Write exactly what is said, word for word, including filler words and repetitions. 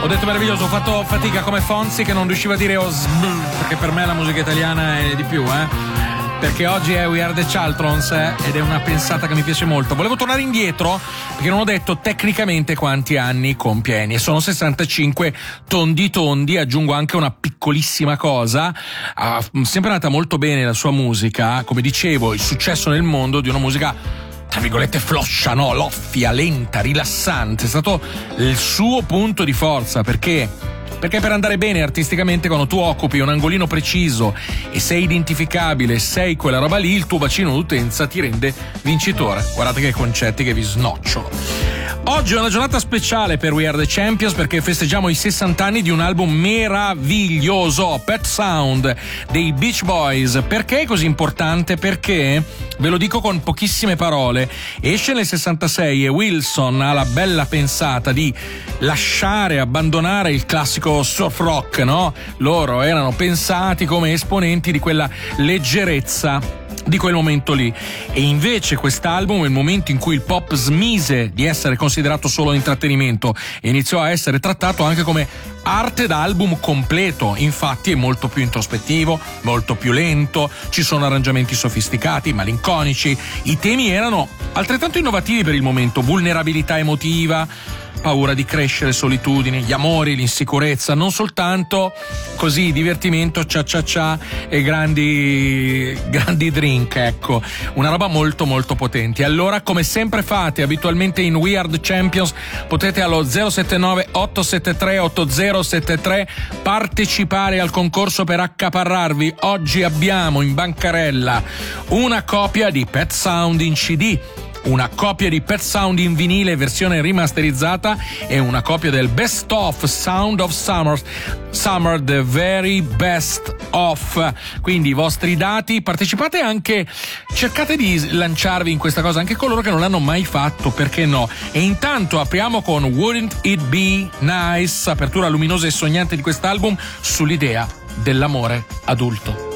Ho detto meraviglioso, ho fatto fatica come Fonzi che non riusciva a dire osm, perché per me la musica italiana è di più, eh. Perché oggi è We Are The Chaltrons eh, ed è una pensata che mi piace molto. Volevo tornare indietro perché non ho detto tecnicamente quanti anni compie Ennio. Sono sessantacinque tondi tondi, aggiungo anche una piccolissima cosa. Ha sempre andata molto bene la sua musica, come dicevo, il successo nel mondo di una musica tra virgolette floscia, no, loffia, lenta, rilassante. È stato il suo punto di forza, perché Perché per andare bene artisticamente, quando tu occupi un angolino preciso e sei identificabile, sei quella roba lì, il tuo bacino d'utenza ti rende vincitore. Guardate che concetti che vi snocciolo. Oggi è una giornata speciale per We Are The Champions perché festeggiamo i sessanta anni di un album meraviglioso, Pet Sound dei Beach Boys. Perché è così importante? Perché, ve lo dico con pochissime parole, esce nel sessantasei e Wilson ha la bella pensata di lasciare, abbandonare il classico surf rock, no? Loro erano pensati come esponenti di quella leggerezza di quel momento lì, e invece quest'album è il momento in cui il pop smise di essere considerato solo intrattenimento e iniziò a essere trattato anche come arte da album completo. Infatti è molto più introspettivo, molto più lento, ci sono arrangiamenti sofisticati, malinconici, i temi erano altrettanto innovativi per il momento: vulnerabilità emotiva, paura di crescere, solitudine, gli amori, l'insicurezza, non soltanto così divertimento, cia cia cia e grandi grandi drink, ecco, una roba molto molto potente. Allora, come sempre fate abitualmente in We Are The Champions, potete allo zero sette nove otto sette tre otto zero sette tre partecipare al concorso per accaparrarvi. Oggi abbiamo in bancarella una copia di Pet Sound in C D, una copia di Pet Sound in vinile versione rimasterizzata e una copia del Best Of Sound of Summer, Summer The Very Best Of. Quindi i vostri dati, partecipate anche, cercate di lanciarvi in questa cosa anche coloro che non l'hanno mai fatto, perché no? E intanto apriamo con Wouldn't It Be Nice, apertura luminosa e sognante di quest'album sull'idea dell'amore adulto.